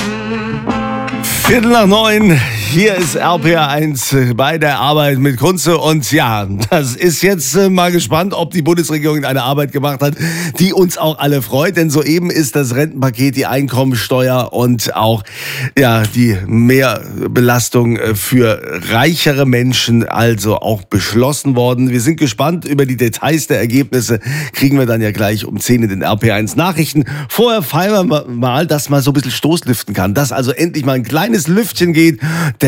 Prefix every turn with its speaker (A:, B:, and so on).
A: 7:15, hier ist RPR1 bei der Arbeit mit Kunze. Und ja, das ist jetzt mal gespannt, ob die Bundesregierung eine Arbeit gemacht hat, die uns auch alle freut. Denn soeben ist das Rentenpaket, die Einkommensteuer und auch die Mehrbelastung für reichere Menschen also auch beschlossen worden. Wir sind gespannt über die Details der Ergebnisse. Kriegen wir dann ja gleich um 10 in den RPR1 Nachrichten. Vorher feiern wir mal, dass man so ein bisschen Stoßlüften kann. Dass also endlich mal ein kleines Lüftchen geht.